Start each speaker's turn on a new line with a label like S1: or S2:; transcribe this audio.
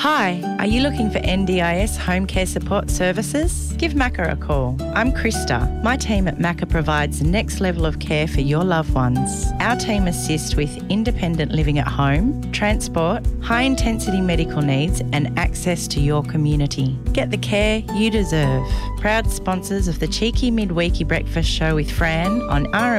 S1: Hi, are you looking for NDIS home care support services? Give Macca a call. I'm Krista. My team at Macca provides the next level of care for your loved ones. Our team assists with independent living at home, transport, high-intensity medical needs and access to your community. Get the care you deserve. Proud sponsors of the Cheeky Midweeky Breakfast Show with Fran on RM